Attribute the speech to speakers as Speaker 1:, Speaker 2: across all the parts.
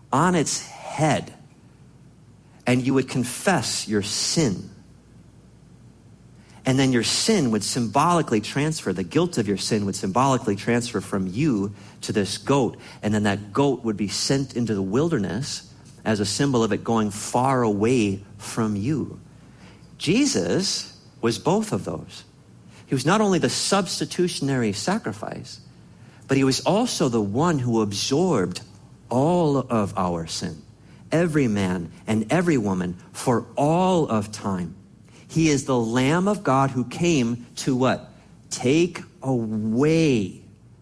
Speaker 1: on its head, and you would confess your sin. And then your sin would symbolically transfer, the guilt of your sin would symbolically transfer from you to this goat. And then that goat would be sent into the wilderness as a symbol of it going far away from you. Jesus was both of those. He was not only the substitutionary sacrifice, but he was also the one who absorbed all of our sin, every man and every woman for all of time. He is the Lamb of God who came to what? Take away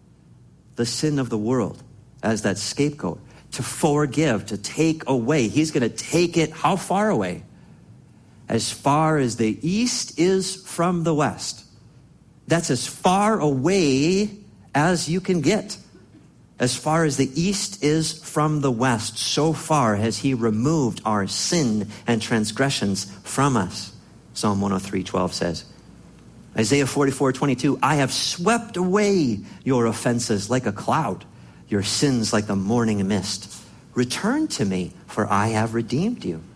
Speaker 1: the sin of the world as that scapegoat, to forgive, to take away. He's going to take it how far away? As far as the east is from the west. That's as far away as you can get. As far as the east is from the west, so far has he removed our sin and transgressions from us. Psalm 103:12 says. Isaiah 44:22, I have swept away your offenses like a cloud, your sins like the morning mist. Return to me, for I have redeemed you.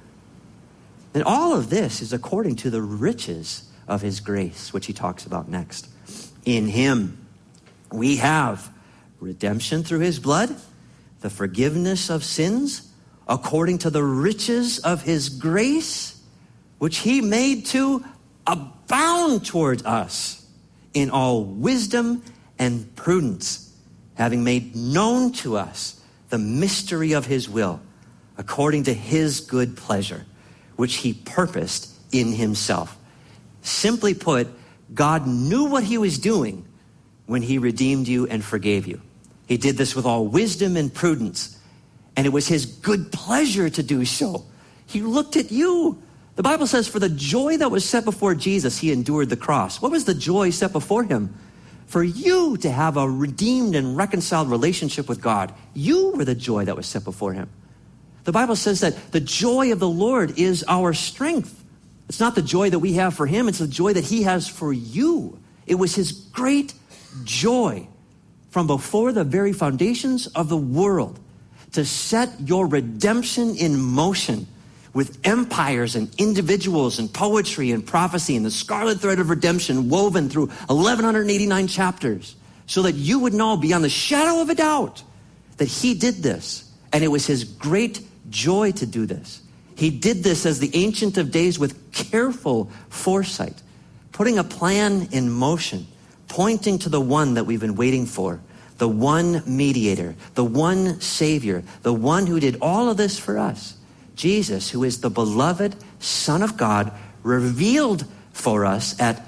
Speaker 1: And all of this is according to the riches of his grace, which he talks about next. In him we have redemption through his blood, the forgiveness of sins, according to the riches of his grace, which he made to abound toward us in all wisdom and prudence, having made known to us the mystery of his will, according to his good pleasure, which he purposed in himself. Simply put, God knew what he was doing when he redeemed you and forgave you. He did this with all wisdom and prudence, and it was his good pleasure to do so. He looked at you. The Bible says, for the joy that was set before Jesus, he endured the cross. What was the joy set before him? For you to have a redeemed and reconciled relationship with God. You were the joy that was set before him. The Bible says that the joy of the Lord is our strength. It's not the joy that we have for him, it's the joy that he has for you. It was his great joy from before the very foundations of the world to set your redemption in motion with empires and individuals and poetry and prophecy and the scarlet thread of redemption woven through 1,189 chapters so that you would know beyond the shadow of a doubt that he did this. And it was his great joy to do this. He did this as the Ancient of Days with careful foresight, putting a plan in motion, pointing to the one that we've been waiting for, the one mediator, the one savior, the one who did all of this for us. Jesus, who is the beloved Son of God, revealed for us at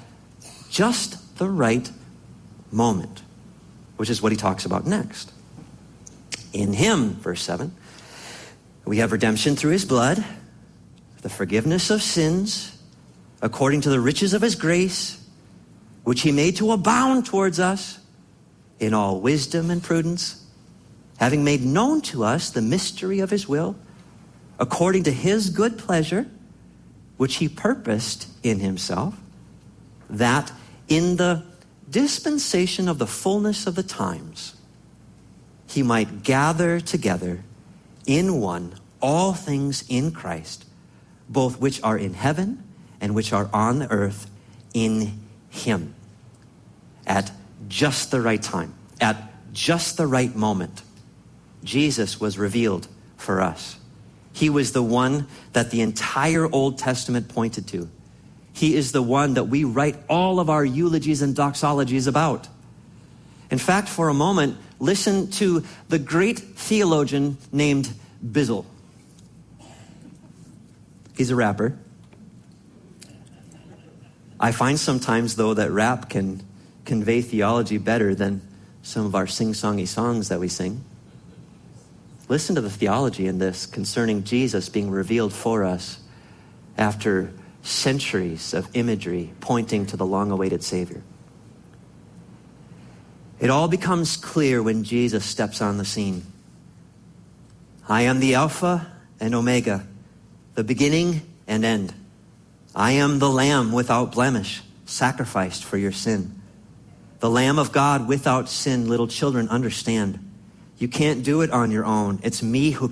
Speaker 1: just the right moment, which is what he talks about next. In him, verse 7, we have redemption through his blood, the forgiveness of sins, according to the riches of his grace, which he made to abound towards us in all wisdom and prudence, having made known to us the mystery of his will, according to his good pleasure, which he purposed in himself, that in the dispensation of the fullness of the times, he might gather together in one all things in Christ, both which are in heaven and which are on the earth, in him. At just the right time, at just the right moment, Jesus was revealed for us. He was the one that the entire Old Testament pointed to. He is the one that we write all of our eulogies and doxologies about. In fact, for a moment, listen to the great theologian named Bizzle. He's a rapper. I find sometimes, though, that rap can convey theology better than some of our sing-songy songs that we sing. Listen to the theology in this concerning Jesus being revealed for us after centuries of imagery pointing to the long-awaited Savior. It all becomes clear when Jesus steps on the scene. I am the Alpha and Omega, the beginning and end. I am the Lamb without blemish, sacrificed for your sin. The Lamb of God without sin. Little children, understand. You can't do it on your own. It's me who